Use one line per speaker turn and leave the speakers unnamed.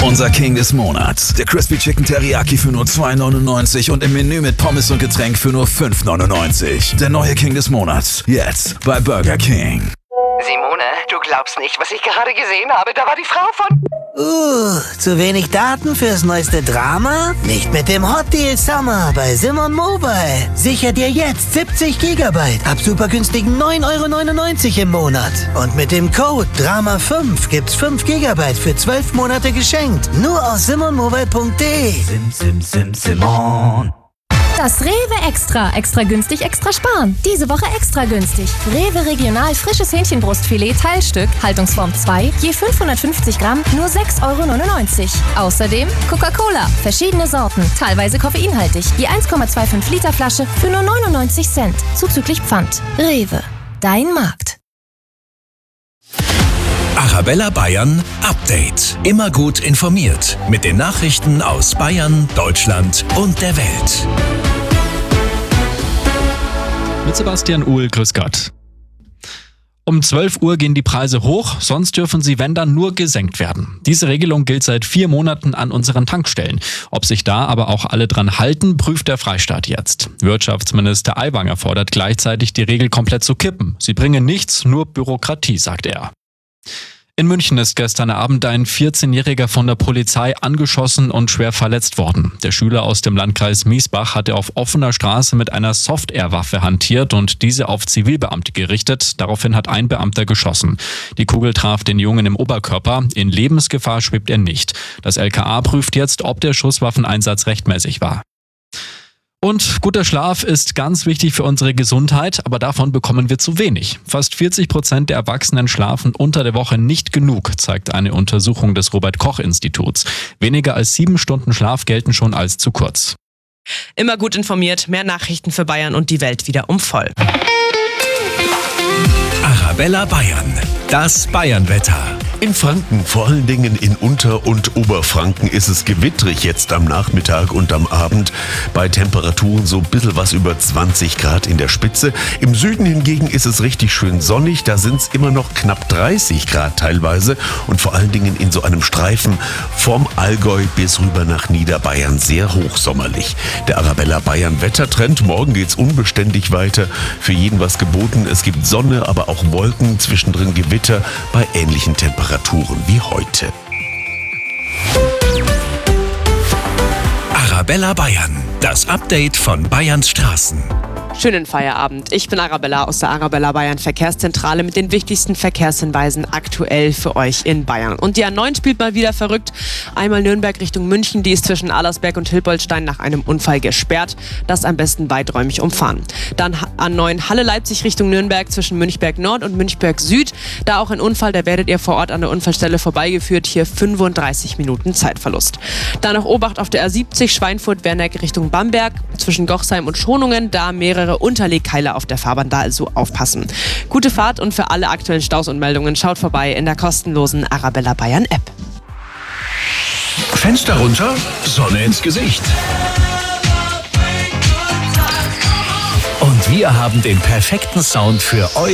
Unser King des Monats. Der Crispy Chicken Teriyaki für nur $2,99 und im Menü mit Pommes und Getränk für nur $5,99. Der neue King des Monats. Jetzt bei Burger King.
Simone, du glaubst nicht, was ich gerade gesehen habe. Da war die Frau von...
Zu wenig Daten fürs neueste Drama? Nicht mit dem Hot Deal Summer bei Simon Mobile. Sicher dir jetzt 70 GB ab super günstigen 9,99 € im Monat. Und mit dem Code DRAMA5 gibt's 5 GB für 12 Monate geschenkt. Nur auf simonmobile.de.
Simon.
Das Rewe Extra. Extra günstig, extra sparen. Diese Woche extra günstig. Rewe Regional frisches Hähnchenbrustfilet Teilstück, Haltungsform 2, je 550 Gramm, nur 6,99 €. Außerdem Coca-Cola, verschiedene Sorten, teilweise koffeinhaltig, je 1,25 Liter Flasche für nur 99 Cent, zuzüglich Pfand. Rewe, dein Markt.
Arabella Bayern Update. Immer gut informiert mit den Nachrichten aus Bayern, Deutschland und der Welt.
Mit Sebastian Uhl, grüß Gott. Um 12 Uhr gehen die Preise hoch, sonst dürfen sie, wenn dann, nur gesenkt werden. Diese Regelung gilt seit 4 Monaten an unseren Tankstellen. Ob sich da aber auch alle dran halten, prüft der Freistaat jetzt. Wirtschaftsminister Aiwanger fordert gleichzeitig, die Regel komplett zu kippen. Sie bringen nichts, nur Bürokratie, sagt er. In München ist gestern Abend ein 14-Jähriger von der Polizei angeschossen und schwer verletzt worden. Der Schüler aus dem Landkreis Miesbach hatte auf offener Straße mit einer Soft-Air-Waffe hantiert und diese auf Zivilbeamte gerichtet. Daraufhin hat ein Beamter geschossen. Die Kugel traf den Jungen im Oberkörper. In Lebensgefahr schwebt er nicht. Das LKA prüft jetzt, ob der Schusswaffeneinsatz rechtmäßig war. Und guter Schlaf ist ganz wichtig für unsere Gesundheit, aber davon bekommen wir zu wenig. Fast 40% der Erwachsenen schlafen unter der Woche nicht genug, zeigt eine Untersuchung des Robert-Koch-Instituts. Weniger als 7 Stunden Schlaf gelten schon als zu kurz.
Immer gut informiert, mehr Nachrichten für Bayern und die Welt wieder voll.
Arabella Bayern. Das Bayernwetter.
In Franken, vor allen Dingen in Unter- und Oberfranken, ist es gewittrig jetzt am Nachmittag und am Abend. Bei Temperaturen so ein bisschen was über 20 Grad in der Spitze. Im Süden hingegen ist es richtig schön sonnig. Da sind es immer noch knapp 30 Grad teilweise. Und vor allen Dingen in so einem Streifen vom Allgäu bis rüber nach Niederbayern sehr hochsommerlich. Der Arabella Bayern Wettertrend. Morgen geht's unbeständig weiter. Für jeden was geboten. Es gibt Sonne, aber auch Wolken, zwischendrin Gewitter bei ähnlichen Temperaturen wie heute.
Arabella Bayern. Das Update von Bayerns Straßen.
Schönen Feierabend. Ich bin Arabella aus der Arabella Bayern Verkehrszentrale mit den wichtigsten Verkehrshinweisen aktuell für euch in Bayern. Und die A9 spielt mal wieder verrückt. Einmal Nürnberg Richtung München, die ist zwischen Allersberg und Hilpoltstein nach einem Unfall gesperrt. Das am besten weiträumig umfahren. Dann A9 Halle-Leipzig Richtung Nürnberg zwischen Münchberg Nord und Münchberg Süd. Da auch ein Unfall, da werdet ihr vor Ort an der Unfallstelle vorbeigeführt. Hier 35 Minuten Zeitverlust. Dann noch Obacht auf der A70 Schweinfurt-Werneck Richtung Bamberg zwischen Gochsheim und Schonungen. Da mehrere Unterlegkeile auf der Fahrbahn, da also aufpassen. Gute Fahrt und für alle aktuellen Staus und Meldungen schaut vorbei in der kostenlosen Arabella Bayern App.
Fenster runter, Sonne ins Gesicht. Und wir haben den perfekten Sound für euch.